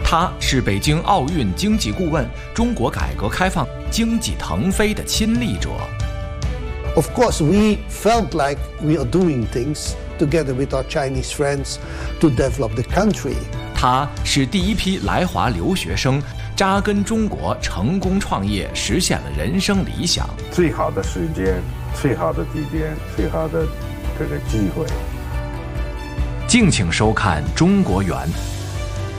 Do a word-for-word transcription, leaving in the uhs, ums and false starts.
他是北京奥运经济顾问，中国改革开放经济腾飞的亲历者。 Of course, we felt like we are doing things together with our Chinese friends to develop the country. 他是第一批来华留学生，扎根中国，成功创业，实现了人生理想。 最好的时间，最好的地点，最好的这个机会。 敬请收看《中国缘》。